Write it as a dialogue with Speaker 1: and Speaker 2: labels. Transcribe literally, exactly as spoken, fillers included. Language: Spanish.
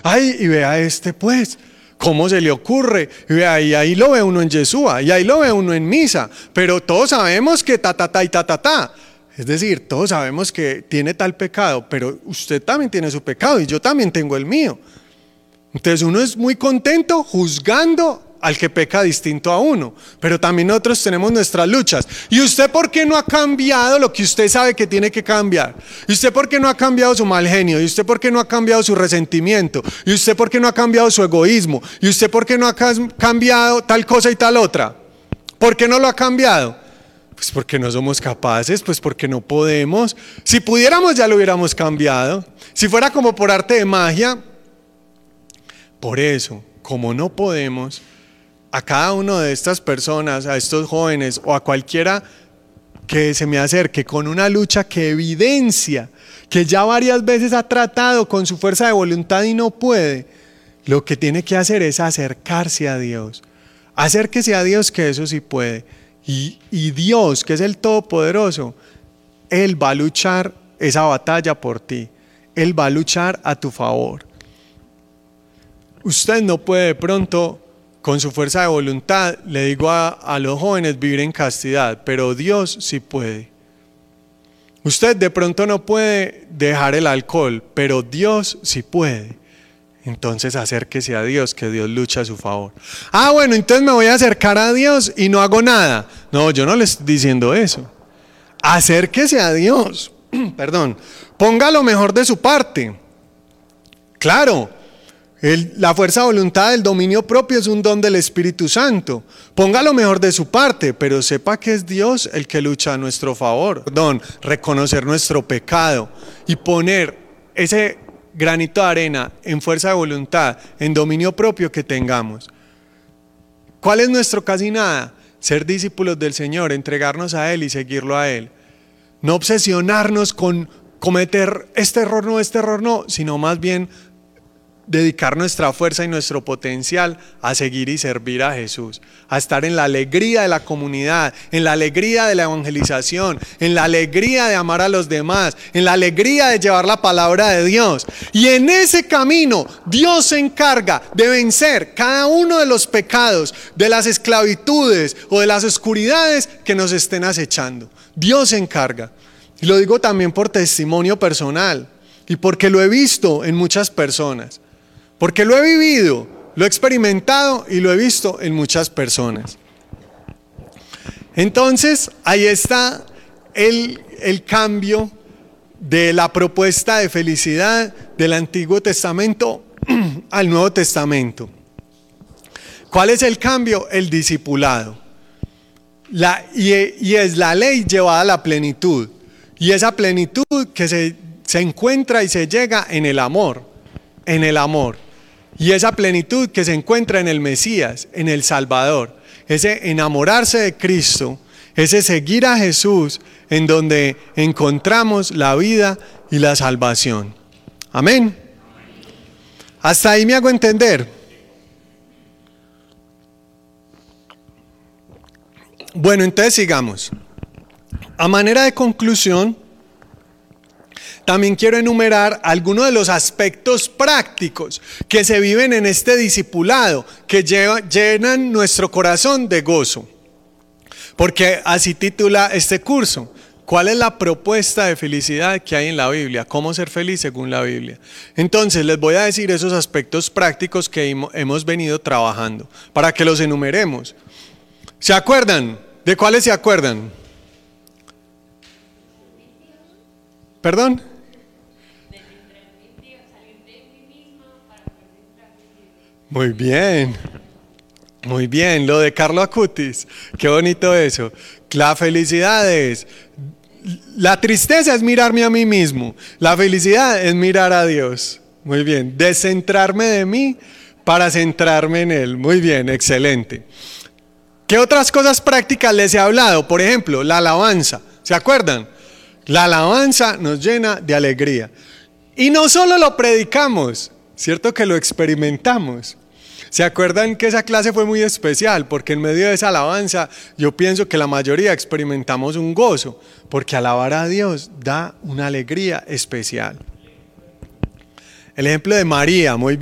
Speaker 1: Ay, y vea este pues, ¿cómo se le ocurre? Y vea, y ahí lo ve uno en Yeshua, y ahí lo ve uno en misa, pero todos sabemos que ta, ta, ta y ta, ta, ta. Es decir, todos sabemos que tiene tal pecado, pero usted también tiene su pecado y yo también tengo el mío. Entonces uno es muy contento juzgando al que peca distinto a uno, pero también nosotros tenemos nuestras luchas. ¿Y usted por qué no ha cambiado lo que usted sabe que tiene que cambiar? ¿Y usted por qué no ha cambiado su mal genio? ¿Y usted por qué no ha cambiado su resentimiento? ¿Y usted por qué no ha cambiado su egoísmo? ¿Y usted por qué no ha cambiado tal cosa y tal otra? ¿Por qué no lo ha cambiado? Pues porque no somos capaces, pues porque no podemos. Si pudiéramos ya lo hubiéramos cambiado. Si fuera como por arte de magia. Por eso, como no podemos, a cada una de estas personas, a estos jóvenes o a cualquiera que se me acerque con una lucha que evidencia que ya varias veces ha tratado con su fuerza de voluntad y no puede, lo que tiene que hacer es acercarse a Dios. Acérquese a Dios, que eso sí puede. Y, y Dios, que es el Todopoderoso, Él va a luchar esa batalla por ti. Él va a luchar a tu favor. Usted no puede de pronto, con su fuerza de voluntad, le digo a, a los jóvenes, vivir en castidad, pero Dios sí puede. Usted de pronto no puede dejar el alcohol, pero Dios sí puede. Entonces acérquese a Dios, que Dios lucha a su favor. Ah, bueno, entonces me voy a acercar a Dios y no hago nada. No, yo no le estoy diciendo eso. Acérquese a Dios. Perdón. Ponga lo mejor de su parte. Claro, el, la fuerza de voluntad, el dominio propio es un don del Espíritu Santo. Ponga lo mejor de su parte, pero sepa que es Dios el que lucha a nuestro favor. Perdón, reconocer nuestro pecado y poner ese granito de arena en fuerza de voluntad, en dominio propio que tengamos. ¿Cuál es nuestro casi nada? Ser discípulos del Señor, entregarnos a Él y seguirlo a Él. No obsesionarnos con cometer este error no, este error no, sino más bien dedicar nuestra fuerza y nuestro potencial a seguir y servir a Jesús, a estar en la alegría de la comunidad, en la alegría de la evangelización, en la alegría de amar a los demás, en la alegría de llevar la palabra de Dios. Y en ese camino Dios se encarga de vencer cada uno de los pecados, de las esclavitudes o de las oscuridades que nos estén acechando. Dios se encarga. Y lo digo también por testimonio personal y porque lo he visto en muchas personas. Porque lo he vivido, lo he experimentado y lo he visto en muchas personas. Entonces, ahí está el, el cambio de la propuesta de felicidad del Antiguo Testamento al Nuevo Testamento. ¿Cuál es el cambio? El discipulado. La, y, y es la ley llevada a la plenitud. Y esa plenitud que se, se encuentra y se llega en el amor, en el amor. Y esa plenitud que se encuentra en el Mesías, en el Salvador, ese enamorarse de Cristo, ese seguir a Jesús, en donde encontramos la vida y la salvación. Amén. Hasta ahí me hago entender. Bueno, entonces sigamos. A manera de conclusión, también quiero enumerar algunos de los aspectos prácticos que se viven en este discipulado, que lleva, llenan nuestro corazón de gozo. Porque así titula este curso: ¿cuál es la propuesta de felicidad que hay en la Biblia? ¿Cómo ser feliz según la Biblia? Entonces les voy a decir esos aspectos prácticos que hemos venido trabajando, para que los enumeremos. ¿Se acuerdan? ¿De cuáles se acuerdan? ¿Perdón? Muy bien, muy bien, lo de Carlo Acutis, qué bonito eso. La felicidad es, la tristeza es mirarme a mí mismo, la felicidad es mirar a Dios. Muy bien, descentrarme de mí para centrarme en Él. Muy bien, excelente. ¿Qué otras cosas prácticas les he hablado? Por ejemplo, la alabanza, ¿se acuerdan? La alabanza nos llena de alegría. Y no solo lo predicamos, ¿cierto que lo experimentamos? ¿Se acuerdan que esa clase fue muy especial? Porque en medio de esa alabanza yo pienso que la mayoría experimentamos un gozo, porque alabar a Dios da una alegría especial. El ejemplo de María, muy bien.